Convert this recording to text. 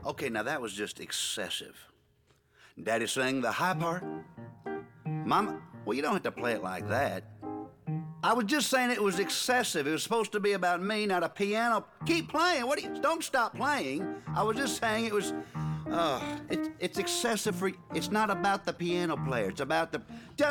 Okay, now that was just excessive. Daddy sang the high part. Mama, well, you don't have to play it like that. I was just saying it was excessive. It was supposed to be about me, not a piano. Keep playing. What do you? Don't stop playing. I was just saying it was. It's excessive for. It's not about the piano player. It's about the. Just